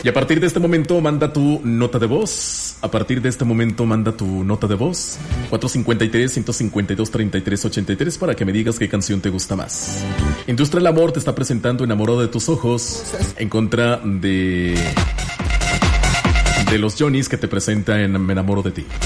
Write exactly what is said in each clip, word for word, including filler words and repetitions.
Y a partir de este momento manda tu nota de voz. A partir de este momento manda tu nota de voz. cuatro cinco tres, uno cinco dos, tres tres ocho tres para que me digas qué canción te gusta más. Industria del Amor te está presentando Enamorado de tus ojos en contra de... de los Johnny's, que te presenta en Me enamoro de ti.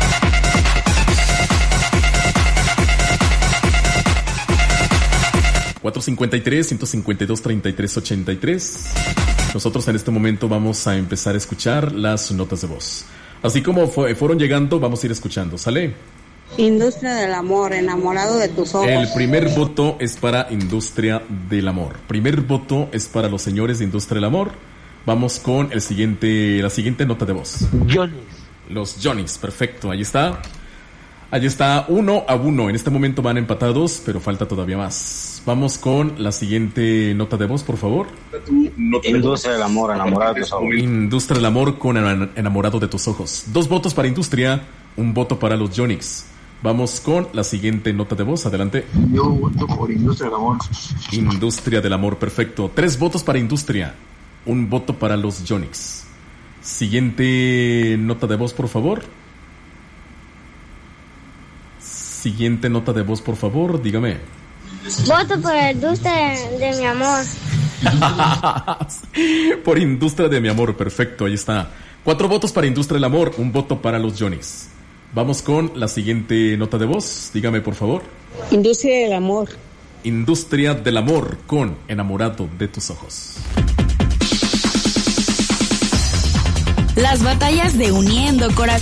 cuatro cinco tres, uno cinco dos, tres tres ocho tres. Nosotros en este momento vamos a empezar a escuchar las notas de voz. Así como fue, fueron llegando, vamos a ir escuchando. ¿Sale? Industria del Amor, Enamorado de tus ojos. El primer voto es para Industria del Amor. Primer voto es para los señores de Industria del Amor. Vamos con el siguiente, la siguiente nota de voz. Johnny's. Los Johnny's, perfecto, ahí está. Ahí está, uno a uno. En este momento van empatados, pero falta todavía más. Vamos con la siguiente nota de voz, por favor. Industria del Amor, Enamorado de tus ojos. Industria del Amor con Enamorado de tus ojos. Dos votos para Industria, un voto para los Johnny's. Vamos con la siguiente nota de voz, adelante. Yo voto por Industria del Amor. Industria del Amor, perfecto. Tres votos para Industria, un voto para los Johnny's. Siguiente nota de voz, por favor. Siguiente nota de voz, por favor, dígame. Voto por Industria de, de mi amor. Por Industria de mi amor, perfecto, ahí está. Cuatro votos para Industria del Amor, un voto para los Johnny's. Vamos con la siguiente nota de voz, dígame por favor. Industria del Amor. Industria del Amor con Enamorado de tus ojos. Las batallas de Uniendo Corazones.